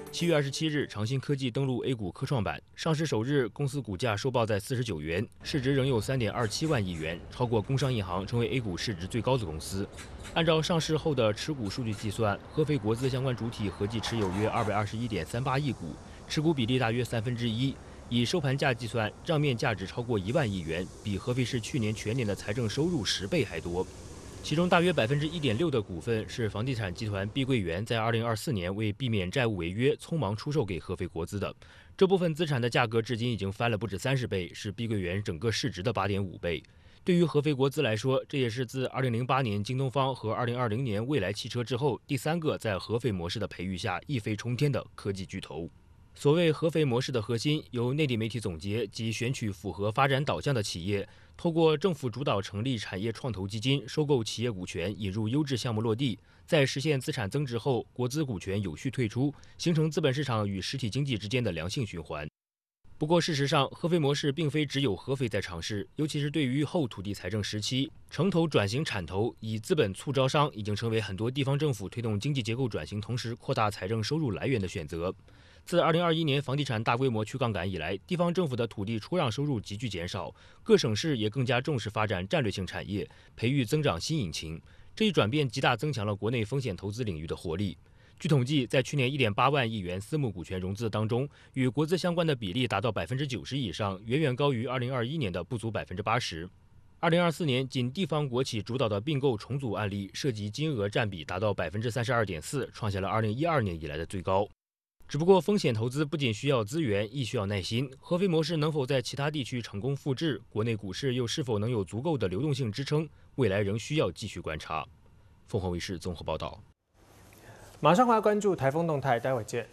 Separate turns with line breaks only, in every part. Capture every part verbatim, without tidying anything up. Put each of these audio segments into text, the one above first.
七月二十七日，长鑫科技登陆 A 股科创板，上市首日，公司股价收报在四十九元，市值仍有三点二七万亿元，超过工商银行，成为 A 股市值最高的公司。按照上市后的持股数据计算，合肥国资相关主体合计持有约二百二十一点三八亿股，持股比例大约三分之一。以收盘价计算，账面价值超过一万亿元，比合肥市去年全年的财政收入十倍还多。其中大约百分之一点六的股份是房地产集团碧桂园在二零二四年为避免债务违约，匆忙出售给合肥国资的。这部分资产的价格至今已经翻了不止三十倍，是碧桂园整个市值的八点五倍。对于合肥国资来说，这也是自二零零八年京东方和二零二零年蔚来汽车之后，第三个在合肥模式的培育下一飞冲天的科技巨头。所谓合肥模式的核心，由内地媒体总结及选取符合发展导向的企业，透过政府主导成立产业创投基金，收购企业股权，引入优质项目落地，在实现资产增值后，国资股权有序退出，形成资本市场与实体经济之间的良性循环。不过事实上，合肥模式并非只有合肥在尝试，尤其是对于后土地财政时期，城投转型产投，以资本促招商，已经成为很多地方政府推动经济结构转型同时扩大财政收入来源的选择。自二零二一年房地产大规模去杠杆以来，地方政府的土地出让收入急剧减少，各省市也更加重视发展战略性产业，培育增长新引擎。这一转变极大增强了国内风险投资领域的活力。据统计，在去年一点八万亿元私募股权融资当中，与国资相关的比例达到百分之九十以上，远远高于二零二一年的不足百分之八十。二零二四年，仅地方国企主导的并购重组案例涉及金额占比达到百分之三十二点四，创下了二零一二年以来的最高。只不过，风险投资不仅需要资源，亦需要耐心。合肥模式能否在其他地区成功复制？国内股市又是否能有足够的流动性支撑？未来仍需要继续观察。凤凰卫视综合报道。
马上回来关注台风动态，待会见。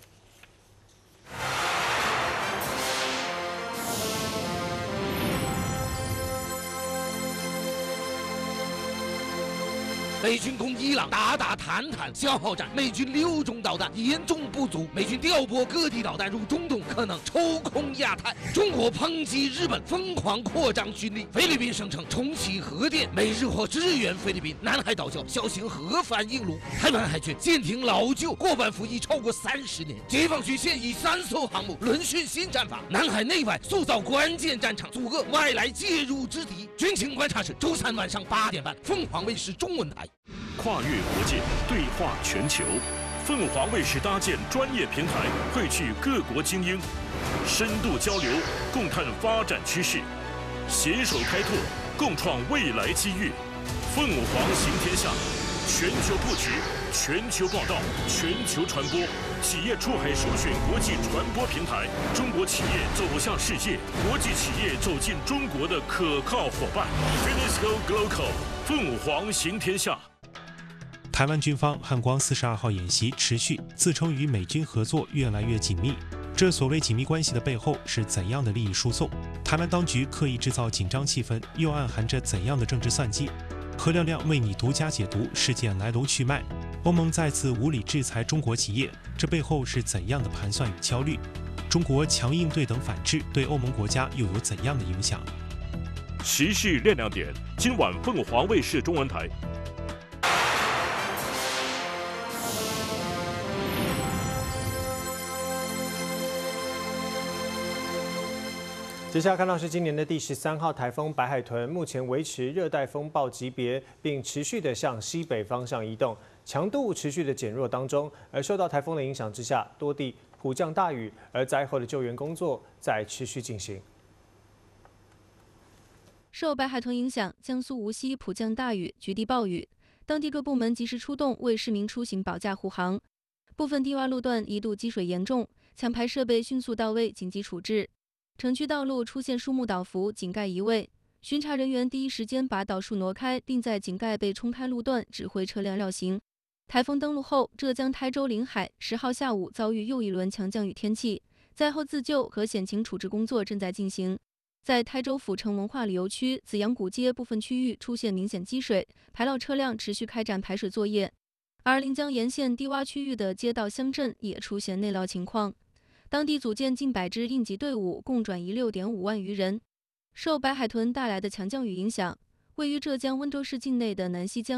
美军攻伊朗，打打谈谈消耗战。美军六种导弹严重不足，美军调拨各地导弹入中东，可能抽空亚太。中国抨击日本疯狂扩张军力，菲律宾声称重启核电，美日或支援菲律宾。南海岛礁小型核反应炉，台湾海军舰艇老旧，过半服役超过三十年。解放军现役三艘航母轮训新战法，南海内外塑造关键战场，阻遏外来介入之敌。军情观察室周三晚上八点半，凤凰卫视中文台。
跨越国界，对话全球，凤凰卫视搭建专业平台，汇聚各国精英，深度交流，共探发展趋势，携手开拓，共创未来机遇。凤凰行天下，全球布局，全球报道，全球传播，企业出海首选国际传播平台，中国企业走向世界，国际企业走进中国的可靠伙伴。Finisco Global， 凤凰行天下。
台湾军方汉光四十二号演习持续，自称与美军合作越来越紧密。这所谓紧密关系的背后是怎样的利益输送？台湾当局刻意制造紧张气氛，又暗含着怎样的政治算计？何亮亮为你独家解读事件来龙去脉。欧盟再次无理制裁中国企业，这背后是怎样的盘算与焦虑？中国强硬对等反制对欧盟国家又有怎样的影响？
时事亮亮点，今晚凤凰卫视中文台。
接下来看到是今年的第十三号台风白海豚，目前维持热带风暴级别，并持续的向西北方向移动，强度持续的减弱当中。而受到台风的影响之下，多地普降大雨，而灾后的救援工作在持续进行。
受白海豚影响，江苏无锡普降大雨，局地暴雨，当地各部门及时出动，为市民出行保驾护航。部分低洼路段一度积水严重，抢排设备迅速到位，紧急处置。城区道路出现树木倒伏，井盖移位，巡查人员第一时间把倒树挪开，并在井盖被冲开路段指挥车辆绕行。台风登陆后，浙江台州临海十号下午遭遇又一轮强降雨天气，灾后自救和险情处置工作正在进行。在台州府城文化旅游区紫阳古街部分区域出现明显积水，排涝车辆持续开展排水作业，而临江沿线低洼区域的街道乡镇也出现内涝情况。当地组建近百支应急队伍，共转移 六点五万余人。受白海豚带来的强降雨影响，位于浙江温州市境内的南溪江